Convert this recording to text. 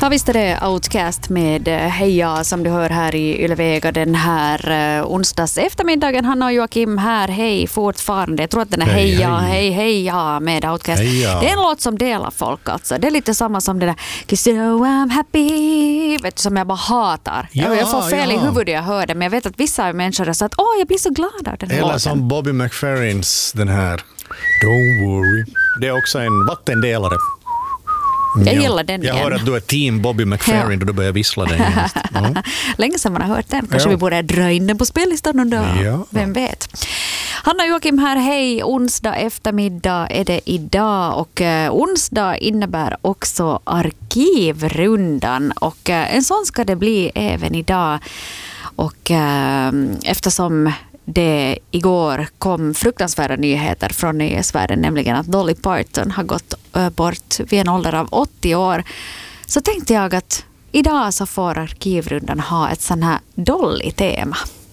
Ja, visst är det Outcast med Heja som du hör här i Ylvega den här onsdags eftermiddagen. Hanna och Joakim här, hej fortfarande. Jag tror att den är Heja med Outcast. Heja. Det är en låt som delar folk alltså. Det är lite samma som det där 'Cause I'm happy, vet du, som jag bara hatar. Jag får fel i huvudet jag hör det, men jag vet att vissa människor har sagt att jag blir så glad av den här låten. låten. Som Bobby McFerrins den här Don't worry. Det är också en vattendelare. Jag gillar den igen. Jag hör att du är team Bobby McFerrin och då börjar vissla den igen. Länge sedan man har hört den. Kanske vi borde dra in den på spellistan någon dag. Ja. Vem vet. Hanna och Joakim här, hej. Onsdag eftermiddag är det idag och onsdag innebär också arkivrundan och en sån ska det bli även idag. Och eftersom det igår kom fruktansvärda nyheter från nyhetsvärlden, nämligen att Dolly Parton har gått bort vid en ålder av 80 år, så tänkte jag att idag så får arkivrundan ha ett sån här Dolly-tema.